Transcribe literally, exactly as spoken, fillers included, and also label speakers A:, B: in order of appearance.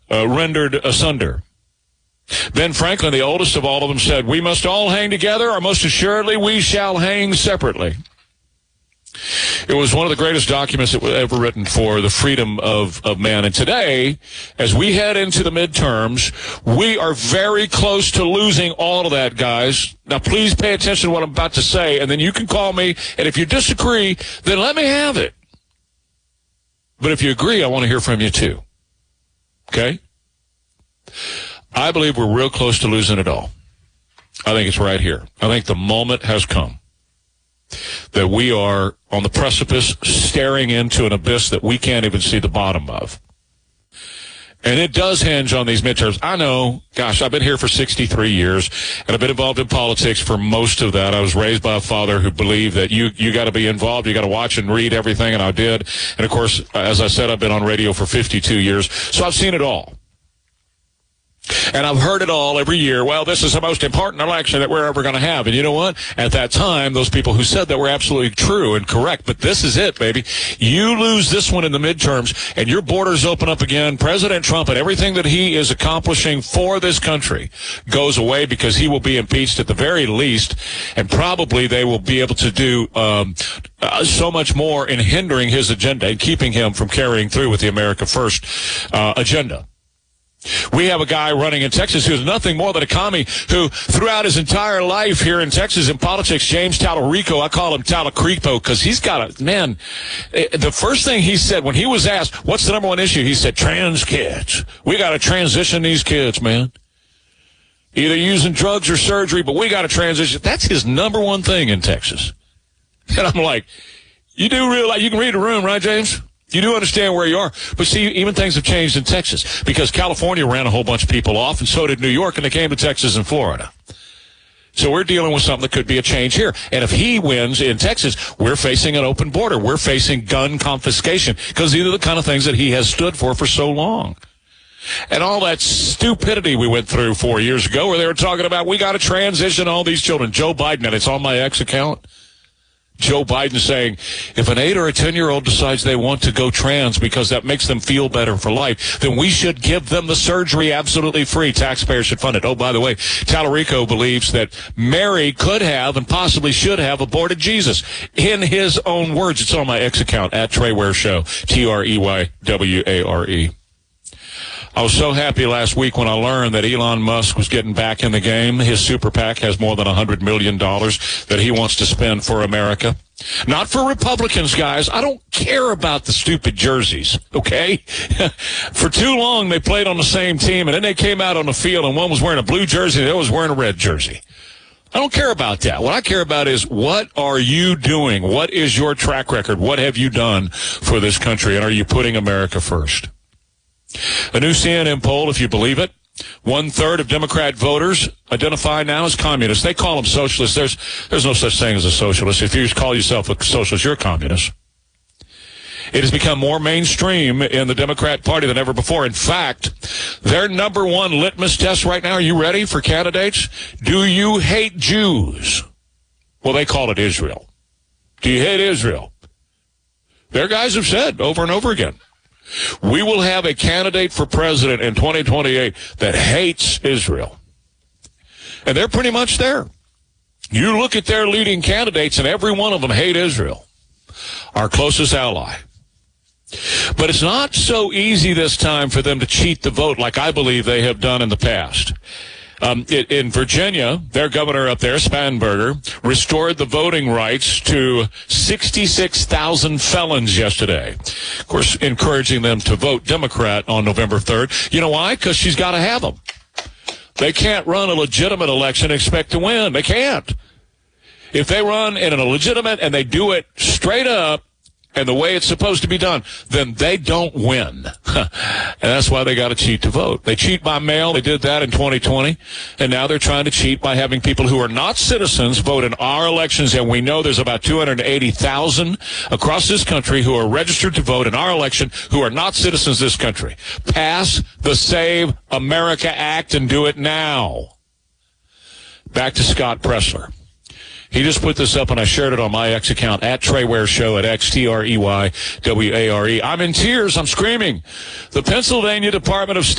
A: uh, rendered asunder. Ben Franklin, the oldest of all of them, said, "We must all hang together, or most assuredly we shall hang separately." It was one of the greatest documents that was ever written for the freedom of, of man. And today, as we head into the midterms, we are very close to losing all of that, guys. Now, please pay attention to what I'm about to say, and then you can call me, and if you disagree, then let me have it. But if you agree, I want to hear from you too. Okay? I believe we're real close to losing it all. I think it's right here. I think the moment has come that we are on the precipice, staring into an abyss that we can't even see the bottom of. And it does hinge on these midterms. I know, gosh, I've been here for sixty-three years, and I've been involved in politics for most of that. I was raised by a father who believed that you you got to be involved, you got to watch and read everything, and I did. And, of course, as I said, I've been on radio for fifty-two years, so I've seen it all. And I've heard it all every year. Well, this is the most important election that we're ever going to have. And you know what? At that time, those people who said that were absolutely true and correct. But this is it, baby. You lose this one in the midterms, and your borders open up again. President Trump and everything that he is accomplishing for this country goes away because he will be impeached at the very least. And probably they will be able to do um, uh, so much more in hindering his agenda and keeping him from carrying through with the America First uh, agenda. We have a guy running in Texas who's nothing more than a commie who, throughout his entire life here in Texas in politics, James Talarico, I call him Talacreepo because he's got a, man, the first thing he said when he was asked, what's the number one issue? He said, trans kids. We got to transition these kids, man. Either using drugs or surgery, but we got to transition. That's his number one thing in Texas. And I'm like, you do realize, you can read the room, right, James? You do understand where you are. But see, even things have changed in Texas because California ran a whole bunch of people off, and so did New York, and they came to Texas and Florida. So we're dealing with something that could be a change here. And if he wins in Texas, we're facing an open border. We're facing gun confiscation because these are the kind of things that he has stood for for so long. And all that stupidity we went through four years ago where they were talking about we got to transition all these children. Joe Biden, and it's on my X account. Joe Biden saying, if an eight or a ten-year-old decides they want to go trans because that makes them feel better for life, then we should give them the surgery absolutely free. Taxpayers should fund it. Oh, by the way, Talarico believes that Mary could have and possibly should have aborted Jesus. In his own words, it's on my X account, at Trey Ware Show, T R E Y W A R E. I was so happy last week when I learned that Elon Musk was getting back in the game. His super PAC has more than one hundred million dollars that he wants to spend for America. Not for Republicans, guys. I don't care about the stupid jerseys, okay? For too long, they played on the same team, and then they came out on the field, and one was wearing a blue jersey, and the other was wearing a red jersey. I don't care about that. What I care about is what are you doing? What is your track record? What have you done for this country, and are you putting America first? A new C N N poll, if you believe it, one-third of Democrat voters identify now as communists. They call them socialists. There's there's no such thing as a socialist. If you call yourself a socialist, you're a communist. It has become more mainstream in the Democrat Party than ever before. In fact, their number one litmus test right now, are you ready for candidates? Do you hate Jews? Well, they call it Israel. Do you hate Israel? Their guys have said over and over again, we will have a candidate for president in twenty twenty-eight that hates Israel. And they're pretty much there. You look at their leading candidates, and every one of them hate Israel, our closest ally. But it's not so easy this time for them to cheat the vote like I believe they have done in the past. Um, it, in Virginia, their governor up there, Spanberger, restored the voting rights to sixty-six thousand felons yesterday. Of course, encouraging them to vote Democrat on November third. You know why? Because she's got to have them. They can't run a legitimate election and expect to win. They can't. If they run in a legitimate and they do it straight up, and the way it's supposed to be done, then they don't win. And that's why they got to cheat to vote. They cheat by mail. They did that in twenty twenty. And now they're trying to cheat by having people who are not citizens vote in our elections. And we know there's about two hundred eighty thousand across this country who are registered to vote in our election who are not citizens of this country. Pass the Save America Act and do it now. Back to Scott Presler. He just put this up, and I shared it on my X account, at Trey Ware Show, at X T R E Y W A R E. I'm in tears. I'm screaming. The Pennsylvania Department of State